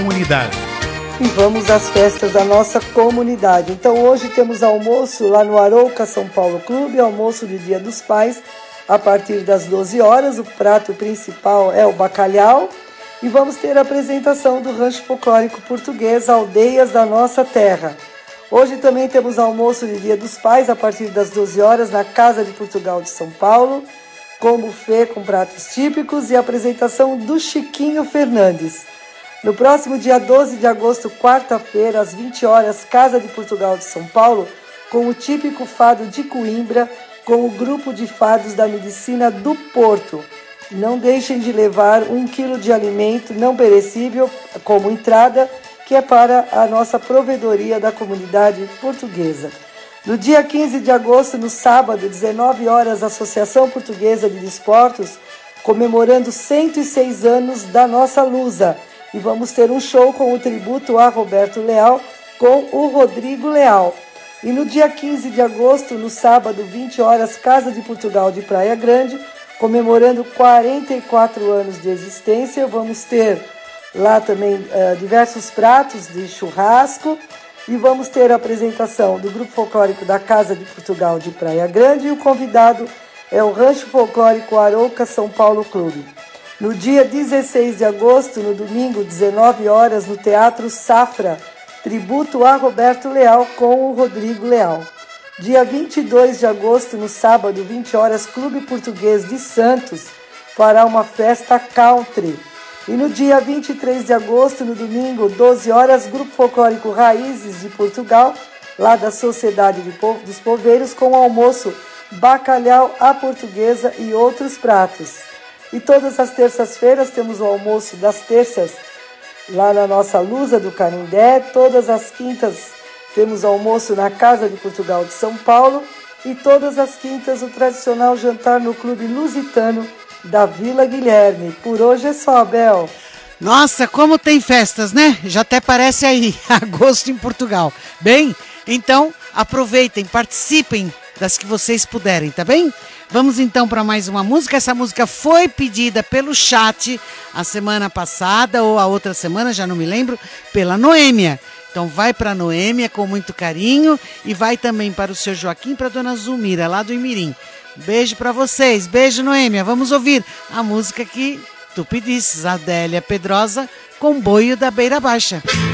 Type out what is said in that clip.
comunidade. E vamos às festas da nossa comunidade. Então hoje temos almoço lá no Arouca São Paulo Clube, almoço de Dia dos Pais, a partir das 12 horas. O prato principal é o bacalhau e vamos ter a apresentação do Rancho Folclórico Português, Aldeias da Nossa Terra. Hoje também temos almoço de Dia dos Pais, a partir das 12 horas, na Casa de Portugal de São Paulo, com buffet com pratos típicos e apresentação do Chiquinho Fernandes. No próximo dia 12 de agosto, quarta-feira, às 20 horas, Casa de Portugal de São Paulo, com o típico fado de Coimbra, com o grupo de fados da Medicina do Porto. Não deixem de levar 1 quilo de alimento não perecível como entrada, que é para a nossa provedoria da comunidade portuguesa. No dia 15 de agosto, no sábado, 19 horas, a Associação Portuguesa de Desportos, comemorando 106 anos da nossa Lusa. E vamos ter um show com o tributo a Roberto Leal, com o Rodrigo Leal. E no dia 15 de agosto, no sábado, 20 horas, Casa de Portugal de Praia Grande, comemorando 44 anos de existência. Vamos ter lá também diversos pratos de churrasco e vamos ter a apresentação do Grupo Folclórico da Casa de Portugal de Praia Grande e o convidado é o Rancho Folclórico Arouca São Paulo Clube. No dia 16 de agosto, no domingo, 19 horas, no Teatro Safra, tributo a Roberto Leal com o Rodrigo Leal. Dia 22 de agosto, no sábado, 20 horas, Clube Português de Santos fará uma festa country. E no dia 23 de agosto, no domingo, 12 horas, Grupo Folclórico Raízes de Portugal, lá da Sociedade dos Poveiros, com almoço, bacalhau à portuguesa e outros pratos. E todas as terças-feiras temos o almoço das terças lá na nossa Lusa do Canindé. Todas as quintas temos almoço na Casa de Portugal de São Paulo. E todas as quintas o tradicional jantar no Clube Lusitano da Vila Guilherme. Por hoje é só, Bel. Nossa, como tem festas, né? Já até parece aí, agosto em Portugal. Bem, então aproveitem, participem das que vocês puderem, tá bem? Vamos então para mais uma música. Essa música foi pedida pelo chat a semana passada ou a outra semana, já não me lembro, pela Noêmia. Então vai para a Noêmia com muito carinho e vai também para o seu Joaquim, para a dona Zulmira, lá do Imirim. Beijo para vocês, beijo Noêmia. Vamos ouvir a música que tu pedisses, Adélia Pedrosa, Comboio da Beira Baixa.